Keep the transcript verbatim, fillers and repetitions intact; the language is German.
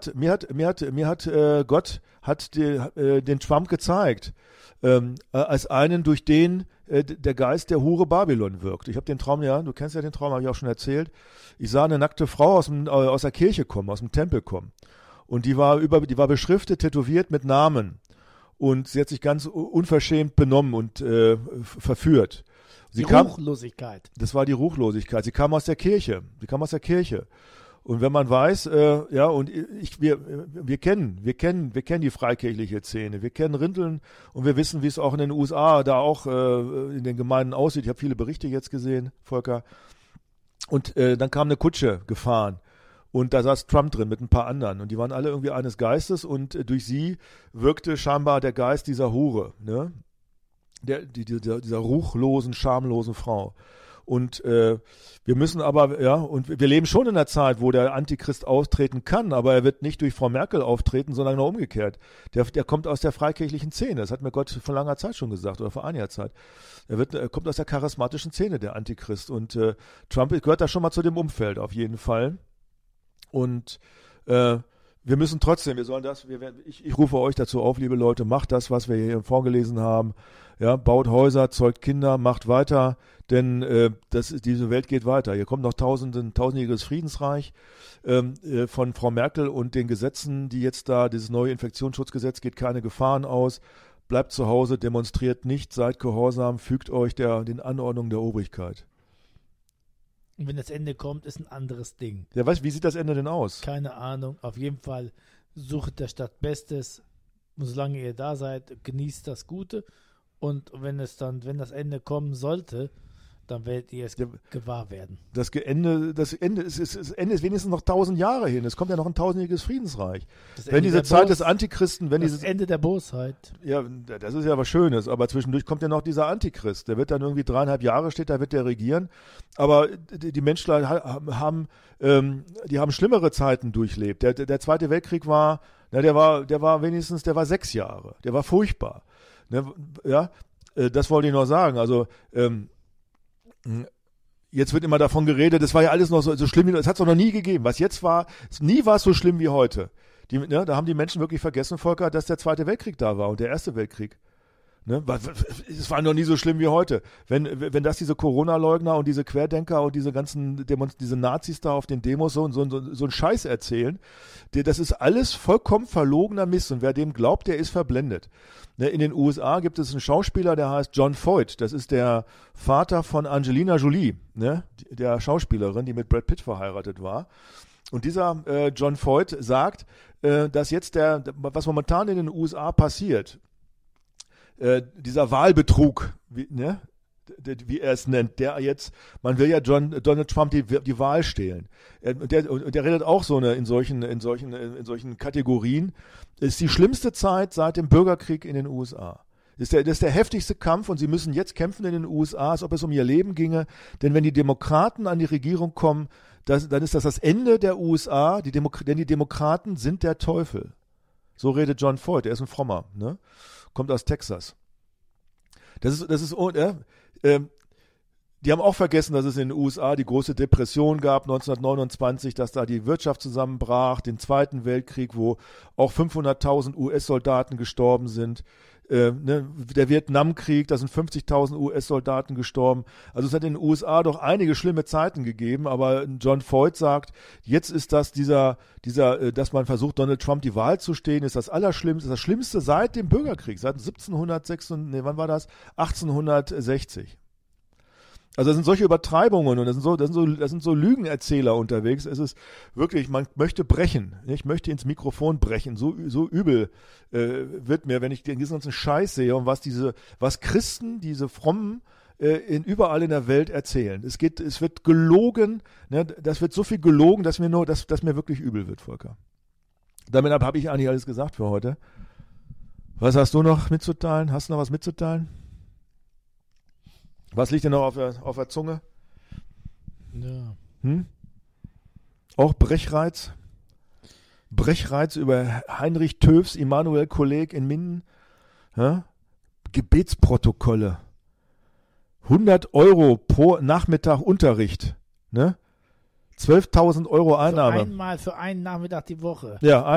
hat, mir hat, mir hat, mir hat äh, Gott hat die, äh, den Trump gezeigt, ähm, äh, als einen, durch den äh, der Geist der Hure Babylon wirkt. Ich habe den Traum, ja, du kennst ja den Traum, habe ich auch schon erzählt. Ich sah eine nackte Frau aus, dem, äh, aus der Kirche kommen, aus dem Tempel kommen. Und die war über, die war beschriftet, tätowiert mit Namen. Und sie hat sich ganz unverschämt benommen und äh, verführt. Sie die kam, Ruchlosigkeit. Das war die Ruchlosigkeit. Sie kam aus der Kirche. Sie kam aus der Kirche. Und wenn man weiß, äh, ja, und ich, wir, wir kennen, wir kennen, wir kennen die freikirchliche Szene. Wir kennen Rinteln und wir wissen, wie es auch in den U S A da auch äh, in den Gemeinden aussieht. Ich habe viele Berichte jetzt gesehen, Volker. Und äh, dann kam eine Kutsche gefahren. Und da saß Trump drin mit ein paar anderen. Und die waren alle irgendwie eines Geistes. Und äh, durch sie wirkte scheinbar der Geist dieser Hure, ne? Der, die, dieser, dieser ruchlosen, schamlosen Frau. Und äh, wir müssen aber, ja, und wir leben schon in einer Zeit, wo der Antichrist auftreten kann, aber er wird nicht durch Frau Merkel auftreten, sondern nur umgekehrt. Der, der kommt aus der freikirchlichen Szene. Das hat mir Gott vor langer Zeit schon gesagt oder vor einiger Zeit. Er, wird, er kommt aus der charismatischen Szene, der Antichrist. Und äh, Trump gehört da schon mal zu dem Umfeld, auf jeden Fall. Und äh, wir müssen trotzdem, wir sollen das, wir werden, ich, ich rufe euch dazu auf, liebe Leute, macht das, was wir hier vorgelesen haben. Ja, baut Häuser, zeugt Kinder, macht weiter, denn äh, das, diese Welt geht weiter. Hier kommt noch tausenden, tausendjähriges Friedensreich ähm, äh, von Frau Merkel und den Gesetzen, die jetzt da, dieses neue Infektionsschutzgesetz geht keine Gefahren aus. Bleibt zu Hause, demonstriert nicht, seid gehorsam, fügt euch der, den Anordnungen der Obrigkeit. Und wenn das Ende kommt, ist ein anderes Ding. Ja, weißt, wie sieht das Ende denn aus? Keine Ahnung. Auf jeden Fall sucht der Stadt Bestes. Und solange ihr da seid, genießt das Gute. Und wenn es dann, wenn das Ende kommen sollte, dann werdet ihr es ja, gewahr werden. Das Ende, das Ende ist, ist, das Ende ist wenigstens noch tausend Jahre hin. Es kommt ja noch ein tausendjähriges Friedensreich. Das wenn diese Zeit Bos- des Antichristen, wenn das dieses Ende der Bosheit. Ja, das ist ja was Schönes, aber zwischendurch kommt ja noch dieser Antichrist. Der wird dann irgendwie dreieinhalb Jahre steht, da wird der regieren. Aber die, die Menschen haben, ähm, die haben schlimmere Zeiten durchlebt. Der, der Zweite Weltkrieg war, na, der war, der war wenigstens, der war sechs Jahre. Der war furchtbar. Ne, ja, äh, das wollte ich noch sagen. Also ähm, jetzt wird immer davon geredet, das war ja alles noch so, so schlimm, es hat es doch noch nie gegeben. Was jetzt war, nie war es so schlimm wie heute. Die, ne, da haben die Menschen wirklich vergessen, Volker, dass der Zweite Weltkrieg da war und der Erste Weltkrieg. Ne? Es war noch nie so schlimm wie heute. Wenn, wenn das diese Corona-Leugner und diese Querdenker und diese ganzen Demos, diese Nazis da auf den Demos so, so, so, so einen Scheiß erzählen, die, das ist alles vollkommen verlogener Mist und wer dem glaubt, der ist verblendet. Ne? In den U S A gibt es einen Schauspieler, der heißt John Voight. Das ist der Vater von Angelina Jolie, ne? Der Schauspielerin, die mit Brad Pitt verheiratet war. Und dieser äh, John Voight sagt, äh, dass jetzt der, was momentan in den U S A passiert, äh, dieser Wahlbetrug, wie, ne, wie er es nennt, der jetzt, man will ja John, Donald Trump die, die Wahl stehlen. Er, und, der, und der redet auch so eine, in solchen, in solchen, in solchen Kategorien. Das ist die schlimmste Zeit seit dem Bürgerkrieg in den U S A. Das ist, der, das ist der heftigste Kampf und sie müssen jetzt kämpfen in den U S A, als ob es um ihr Leben ginge. Denn wenn die Demokraten an die Regierung kommen, das, dann ist das das Ende der U S A, die Demo- denn die Demokraten sind der Teufel. So redet John Voight, er ist ein Frommer, ne? Kommt aus Texas. Das ist, das ist, äh, äh, die haben auch vergessen, dass es in den U S A die große Depression gab, neunzehnhundertneunundzwanzig, dass da die Wirtschaft zusammenbrach, den Zweiten Weltkrieg, wo auch fünfhunderttausend U S-Soldaten gestorben sind. Äh, ne, der Vietnamkrieg, da sind fünfzigtausend U S-Soldaten gestorben. Also es hat in den U S A doch einige schlimme Zeiten gegeben, aber John Voight sagt, jetzt ist das dieser, dieser, äh, dass man versucht, Donald Trump die Wahl zu stehen, ist das Allerschlimmste, das Schlimmste seit dem Bürgerkrieg, seit siebzehnhundertsechs, nee, wann war das? achtzehnhundertsechzig. Also das sind solche Übertreibungen und das sind so, das sind so, das sind so Lügenerzähler unterwegs. Es ist wirklich, man möchte brechen. Ich möchte ins Mikrofon brechen. So, so übel äh, wird mir, wenn ich diesen ganzen Scheiß sehe und was diese, was Christen, diese Frommen äh, in überall in der Welt erzählen. Es geht, es wird gelogen. Ne? Das wird so viel gelogen, dass mir nur, dass, dass mir wirklich übel wird, Volker. Damit habe ich eigentlich alles gesagt für heute. Was hast du noch mitzuteilen? Hast du noch was mitzuteilen? Was liegt denn noch auf der, auf der Zunge? Ja. Hm? Auch Brechreiz? Brechreiz über Heinrich Töfs, Immanuel Kolleg in Minden? Ja? Gebetsprotokolle. hundert Euro pro Nachmittag Unterricht. Ne? zwölftausend Euro Einnahme. Für einmal für einen Nachmittag die Woche. Ja,